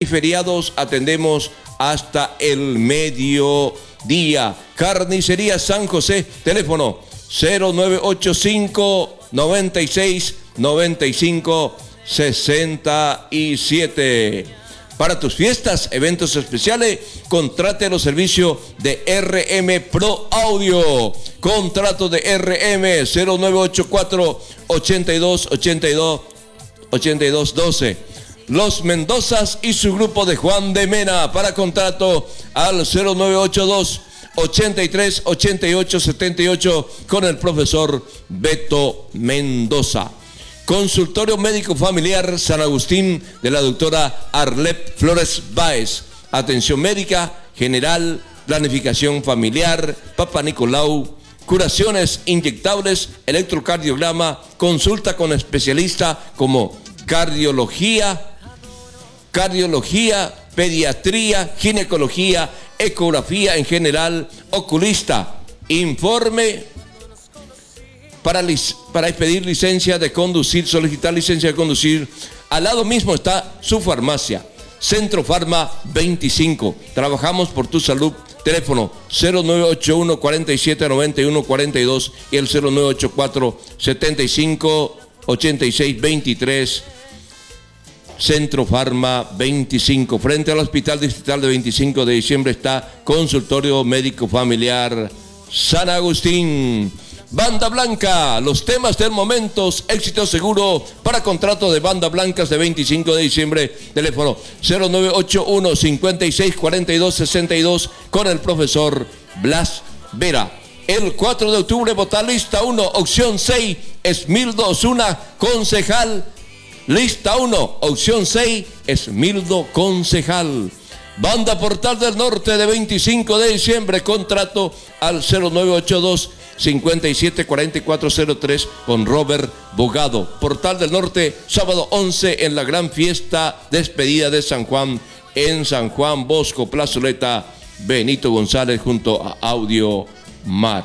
feriados atendemos hasta el mediodía. Carnicería San José, teléfono 0985 96 95 67. Para tus fiestas, eventos especiales, contrate los servicios de RM Pro Audio. Contrato de RM 0984 82 82 82 12. Los Mendozas y su grupo de Juan de Mena. Para contrato al 0982 83 88 78 con el profesor Beto Mendoza. Consultorio Médico Familiar San Agustín de la doctora Arlet Flores Báez. Atención médica general, planificación familiar, Papa Nicolau, curaciones inyectables, electrocardiograma, consulta con especialistas como cardiología, pediatría, ginecología, ecografía en general, oculista. Informe para expedir licencia de conducir, solicitar licencia de conducir. Al lado mismo está su farmacia, Centro Farma 25. Trabajamos por tu salud. Teléfono 0981 47 91 42 y el 0984 75 86 23. Centro Farma 25. Frente al Hospital Distrital de 25 de diciembre está Consultorio Médico Familiar San Agustín. Banda Blanca, los temas del momento, éxito seguro para contrato de banda blancas de 25 de diciembre. Teléfono 0981 56 42 62 con el profesor Blas Vera. El 4 de octubre, votar lista 1, opción 6, Esmildo Osuna, concejal. Lista 1, opción 6, Esmildo, concejal. Banda Portal del Norte de 25 de diciembre, contrato al 0982 57 4403 con Robert Bogado. Portal del Norte, sábado 11 en la gran fiesta despedida de San Juan en San Juan Bosco, Plazoleta Benito González junto a Audio Mar.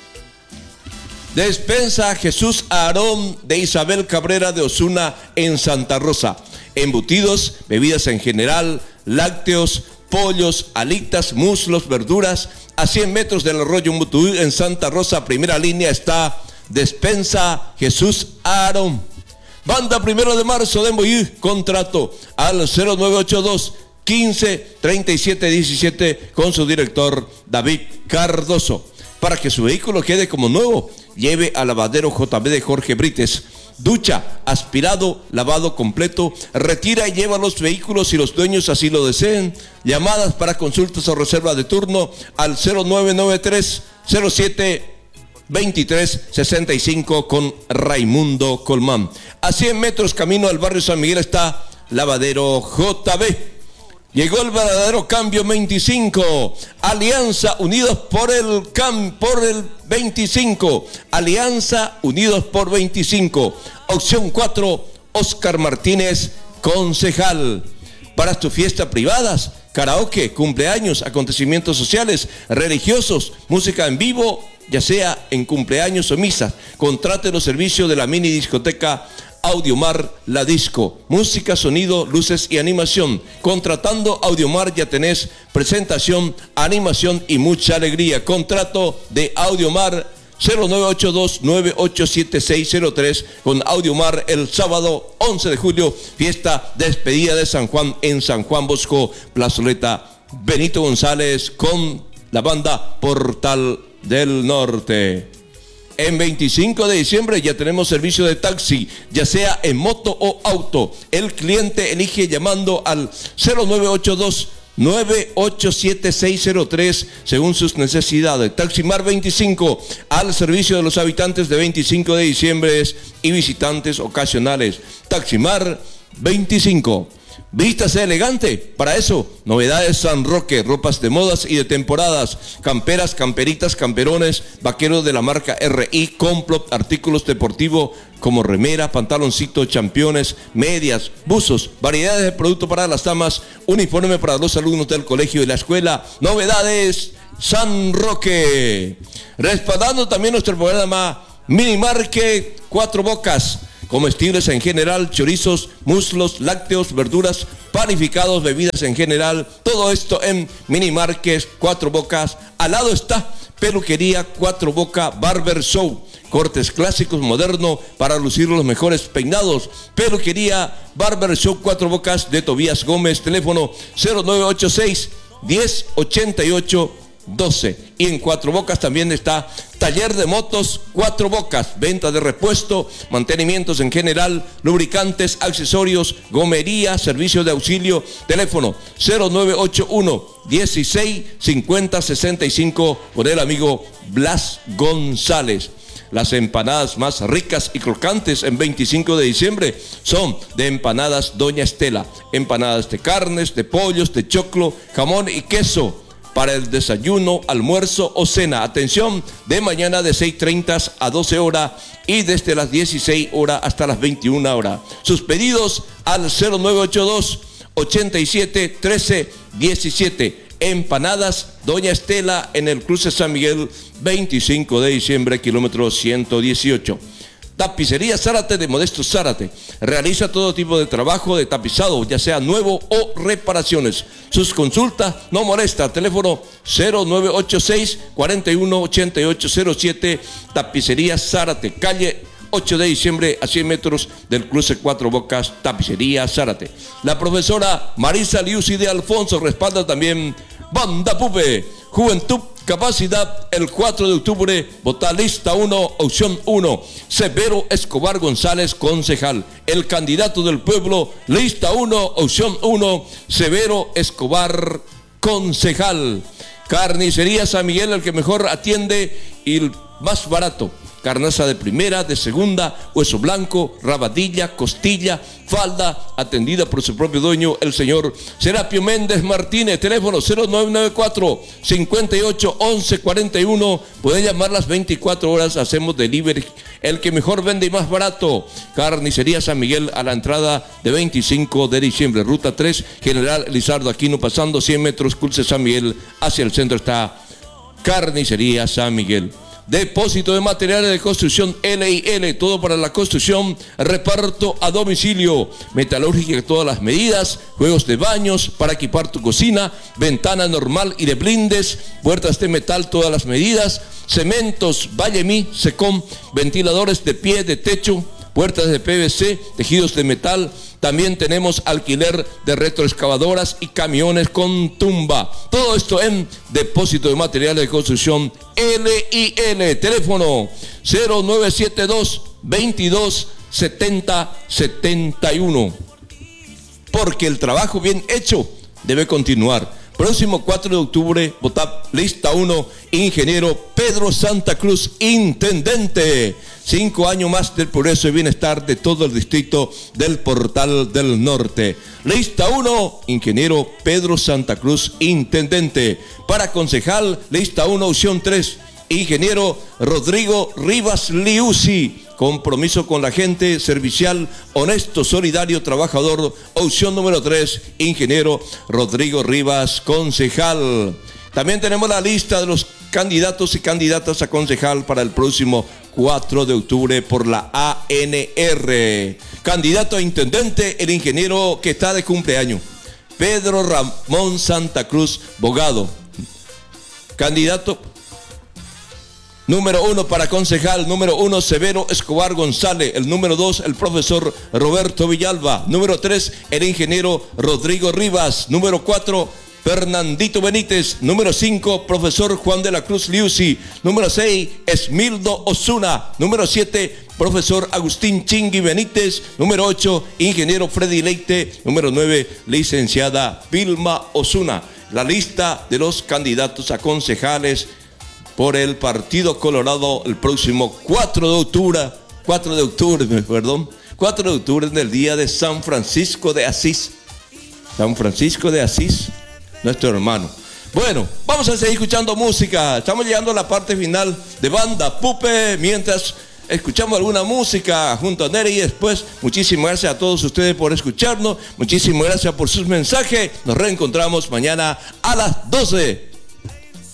Despensa Jesús Aarón de Isabel Cabrera de Osuna en Santa Rosa. Embutidos, bebidas en general, lácteos, pollos, alitas, muslos, verduras. A 100 metros del arroyo Mutú en Santa Rosa, primera línea, está Despensa Jesús Aarón. Banda 1 de marzo de Moyú, contrato al 0982 15 37 17 con su director David Cardoso. Para que su vehículo quede como nuevo, lleve al lavadero JB de Jorge Brites. Ducha, aspirado, lavado completo, retira y lleva los vehículos si los dueños así lo deseen. Llamadas para consultas o reserva de turno al 0993 07 23 65 con Raimundo Colmán. A 100 metros camino al barrio San Miguel está Lavadero JB. Llegó el verdadero cambio 25. Alianza Unidos por el 25. Alianza Unidos por 25. Opción 4, Oscar Martínez, concejal. Para tus fiestas privadas, karaoke, cumpleaños, acontecimientos sociales, religiosos, música en vivo, ya sea en cumpleaños o misas, contrate los servicios de la mini discoteca Audiomar La Disco, música, sonido, luces y animación. Contratando Audiomar ya tenés presentación, animación y mucha alegría. Contrato de Audiomar 0982-987603 con Audiomar el sábado 11 de julio, fiesta despedida de San Juan en San Juan Bosco, Plazoleta Benito González con la banda Portal del Norte. En 25 de diciembre ya tenemos servicio de taxi, ya sea en moto o auto. El cliente elige llamando al 0982-987603 según sus necesidades. Taximar 25 al servicio de los habitantes de 25 de diciembre y visitantes ocasionales. Taximar 25. Vístase elegante. Para eso, novedades San Roque, ropas de modas y de temporadas, camperas, camperitas, camperones, vaqueros de la marca RI, Complot, artículos deportivos como remera, pantaloncito, championes, medias, buzos, variedades de productos para las damas, uniforme para los alumnos del colegio y la escuela. Novedades San Roque. Respaldando también nuestro programa Mini Market Cuatro Bocas, comestibles en general, chorizos, muslos, lácteos, verduras, panificados, bebidas en general. Todo esto en Minimarket Cuatro Bocas. Al lado está Peluquería Cuatro Boca Barber Show. Cortes clásicos, modernos, para lucir los mejores peinados. Peluquería Barber Show Cuatro Bocas de Tobías Gómez. Teléfono 0986 1088 12. Y en Cuatro Bocas también está Taller de Motos Cuatro Bocas, venta de repuesto, mantenimientos en general, lubricantes, accesorios, gomería, servicio de auxilio. Teléfono 0981 16 50 65 con el amigo Blas González. Las empanadas más ricas y crocantes en 25 de diciembre son de Empanadas Doña Estela. Empanadas de carnes, de pollos, de choclo, jamón y queso para el desayuno, almuerzo o cena. Atención, de mañana de 6:30 a 12 horas y desde las 16 horas hasta las 21 horas. Sus pedidos al 0982 87 13 17. Empanadas Doña Estela en el cruce San Miguel, 25 de diciembre, kilómetro 118. Tapicería Zárate de Modesto Zárate. Realiza todo tipo de trabajo de tapizado, ya sea nuevo o reparaciones. Sus consultas no molesta. Teléfono 0986 41 8807. Tapicería Zárate, calle 8 de diciembre, a 100 metros del cruce Cuatro Bocas, Tapicería Zárate. La profesora Marisa Liusi de Alfonso respalda también Banda Pupe, Juventud, Capacidad. El 4 de octubre, vota lista 1, opción 1, Severo Escobar González, concejal. El candidato del pueblo, lista 1, opción 1, Severo Escobar, concejal. Carnicería San Miguel, el que mejor atiende y el más barato. Carnaza de primera, de segunda, hueso blanco, rabadilla, costilla, falda, atendida por su propio dueño, el señor Serapio Méndez Martínez. Teléfono 0994 58 11 41. Pueden llamar las 24 horas, hacemos delivery. El que mejor vende y más barato. Carnicería San Miguel, a la entrada de 25 de diciembre, ruta 3, General Lizardo Aquino, pasando 100 metros, cruce San Miguel, hacia el centro está Carnicería San Miguel. Depósito de materiales de construcción L&L, todo para la construcción, reparto a domicilio, metalúrgica de todas las medidas, juegos de baños para equipar tu cocina, ventana normal y de blindes, puertas de metal todas las medidas, cementos, Vallemí, Secom, ventiladores de pie, de techo, puertas de PVC, tejidos de metal. También tenemos alquiler de retroexcavadoras y camiones con tumba. Todo esto en Depósito de Materiales de Construcción L&L. Teléfono 0972 22 70 71. Porque el trabajo bien hecho debe continuar. Próximo 4 de octubre, vota lista 1, ingeniero Pedro Santa Cruz, intendente. 5 años más del progreso y bienestar de todo el distrito del Portal del Norte. Lista 1, ingeniero Pedro Santa Cruz, intendente. Para concejal, lista 1, opción 3, ingeniero Rodrigo Rivas Liusi. Compromiso con la gente, servicial, honesto, solidario, trabajador. Opción número 3, ingeniero Rodrigo Rivas, concejal. También tenemos la lista de los candidatos y candidatas a concejal para el próximo 4 de octubre por la ANR. Candidato a intendente, el ingeniero que está de cumpleaños, Pedro Ramón Santa Cruz Bogado. Candidato número 1 para concejal, número 1, Severo Escobar González. El número 2, el profesor Roberto Villalba. Número 3, el ingeniero Rodrigo Rivas. Número 4, Fernandito Benítez. Número 5, profesor Juan de la Cruz Liusi. Número 6, Esmildo Osuna. Número 7, profesor Agustín Chingui Benítez. Número 8, ingeniero Freddy Leite. Número 9, licenciada Vilma Osuna. La lista de los candidatos a concejales por el Partido Colorado el próximo 4 de octubre, 4 de octubre en el día de San Francisco de Asís. San Francisco de Asís, nuestro hermano. Bueno, vamos a seguir escuchando música. Estamos llegando a la parte final de Banda Pupe, mientras escuchamos alguna música junto a Nery. Y después, muchísimas gracias a todos ustedes por escucharnos, muchísimas gracias por sus mensajes. Nos reencontramos mañana a las 12.